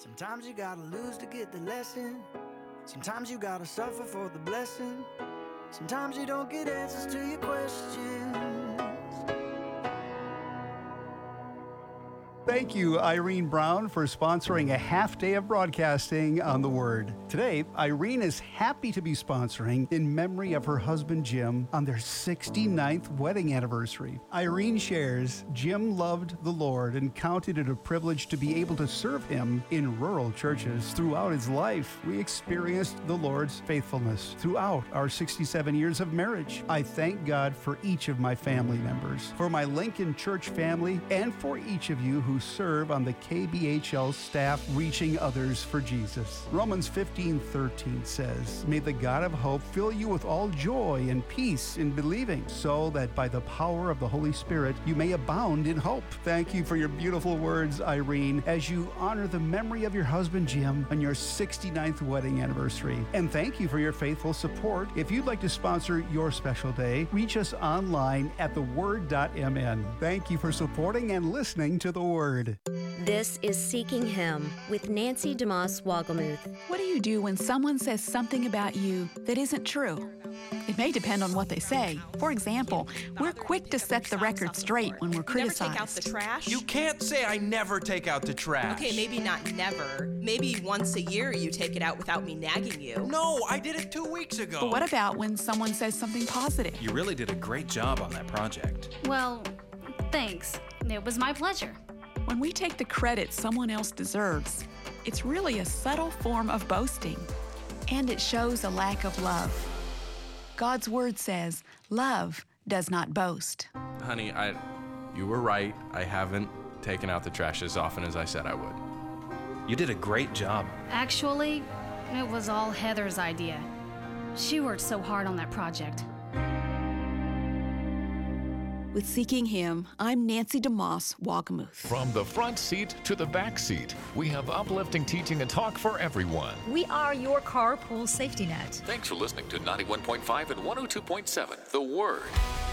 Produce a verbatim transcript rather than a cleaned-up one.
Sometimes you gotta lose to get the lesson. Sometimes you gotta suffer for the blessing. Sometimes you don't get answers to your questions. Thank you, Irene Brown, for sponsoring a half day of broadcasting on The Word. Today, Irene is happy to be sponsoring in memory of her husband, Jim, on their sixty-ninth wedding anniversary. Irene shares, Jim loved the Lord and counted it a privilege to be able to serve him in rural churches. Throughout his life, we experienced the Lord's faithfulness throughout our sixty-seven years of marriage. I thank God for each of my family members, for my Lincoln Church family, and for each of you who serve on the K B H L staff reaching others for Jesus. Romans fifteen thirteen says, May the God of hope fill you with all joy and peace in believing, so that by the power of the Holy Spirit you may abound in hope. Thank you for your beautiful words, Irene, as you honor the memory of your husband, Jim, on your sixty-ninth wedding anniversary. And thank you for your faithful support. If you'd like to sponsor your special day, reach us online at the word dot m n. Thank you for supporting and listening to The Word. This is Seeking Him with Nancy DeMoss Wogelmuth. What do you do when someone says something about you that isn't true? It may depend on what they say. For example, we're quick to set the record straight when we're criticized. Never take out the trash? You can't say I never take out the trash. Okay, maybe not never. Maybe once a year you take it out without me nagging you. No, I did it two weeks ago. But what about when someone says something positive? You really did a great job on that project. Well, thanks. It was my pleasure. When we take the credit someone else deserves, it's really a subtle form of boasting, and it shows a lack of love. God's word says, love does not boast. Honey, I, you were right. I haven't taken out the trash as often as I said I would. You did a great job. Actually, it was all Heather's idea. She worked so hard on that project. With Seeking Him, I'm Nancy DeMoss Wogelmuth. From the front seat to the back seat, we have uplifting teaching and talk for everyone. We are your carpool safety net. Thanks for listening to ninety-one point five and one oh two point seven, The Word.